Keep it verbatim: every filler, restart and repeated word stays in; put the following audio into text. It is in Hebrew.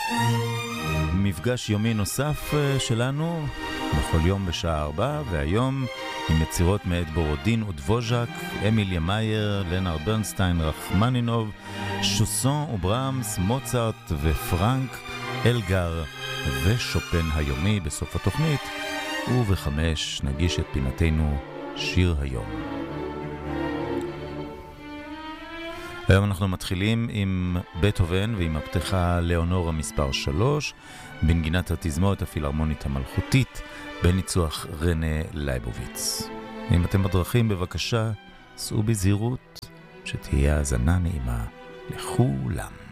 מפגש יומי נוסף שלנו בכל יום בשעה ארבע, והיום עם יצירות מאת בורודין ודבוז'ק, אמיליה מאייר, לנארד ברנסטיין, רחמנינוב, שוסון וברמס, מוצרט ופרנק, אלגר ושופן היומי בסוף התוכנית. ובחמש נגיש את פינתנו שיר היום. היום אנחנו מתחילים עם בטהובן ועם הפתיחה לאונורה מספר שלוש, בנגינת התזמורת הפילהרמונית המלכותית, בניצוח רנה לייבוביץ. אם אתם בדרכים, בבקשה, סעו בזהירות, שתהיה האזנה נעימה לכולם.